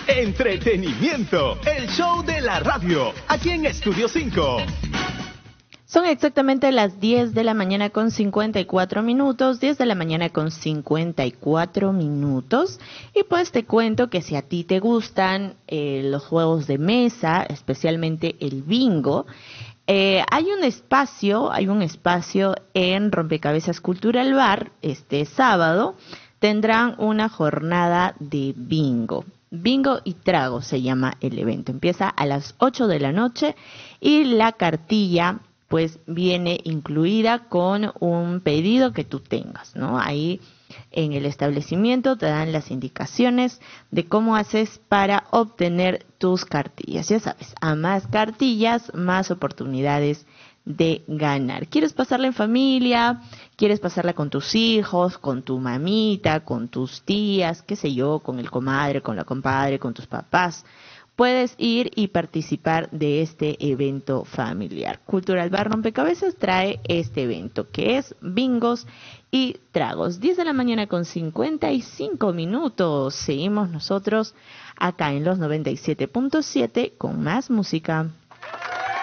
Entretenimiento, el show de la radio, aquí en Estudio 5. Son exactamente las 10 de la mañana con 54 minutos, 10 de la mañana con 54 minutos. Y pues te cuento que si a ti te gustan los juegos de mesa, especialmente el bingo, hay un espacio en Rompecabezas Cultural Bar este sábado. Tendrán una jornada de bingo. Bingo y trago se llama el evento. Empieza a las 8 de la noche y la cartilla pues viene incluida con un pedido que tú tengas, ¿no? Ahí en el establecimiento te dan las indicaciones de cómo haces para obtener tus cartillas. Ya sabes, a más cartillas, más oportunidades de ganar. ¿Quieres pasarla en familia? ¿Quieres pasarla con tus hijos, con tu mamita, con tus tías, qué sé yo, con el comadre, con la compadre, con tus papás? Puedes ir y participar de este evento familiar. Cultural Bar Rompecabezas trae este evento que es bingos y tragos. 10 de la mañana con 55 minutos. Seguimos nosotros acá en los 97.7 con más música.